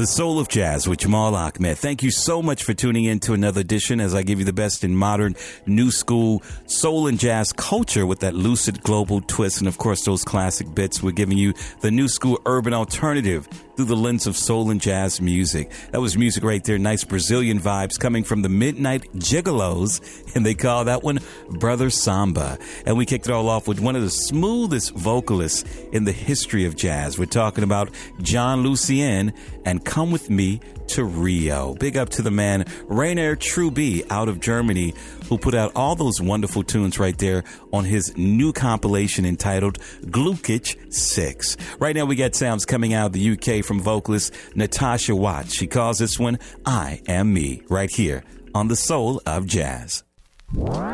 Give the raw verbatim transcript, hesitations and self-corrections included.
The Soul of Jazz with Jamal Ahmed. Thank you so much for tuning in to another edition as I give you the best in modern, new school, soul and jazz culture with that lucid global twist. And of course, those classic bits. We're giving you the new school urban alternative through the lens of soul and jazz music. That was music right there. Nice Brazilian vibes coming from the Midnight Gigolos. And they call that one Brother Samba. And we kicked it all off with one of the smoothest vocalists in the history of jazz. We're talking about John Lucien and Come With Me to Rio. Big up to the man Rainer Trubee out of Germany, who put out all those wonderful tunes right there on his new compilation entitled Glücklich six. Right now we got sounds coming out of the U K from vocalist Natasha Watts. She calls this one I Am Me right here on The Soul of Jazz.